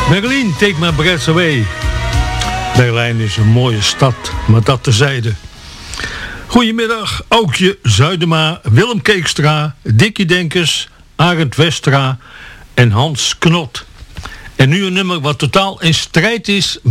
Berlin, take my breath away. Berlijn is een mooie stad, maar dat terzijde. Goedemiddag, Aukje Zuidema, Willem Keekstra, Dikkie Denkers, Arend Westra en Hans Knot. En nu een nummer wat totaal in strijd is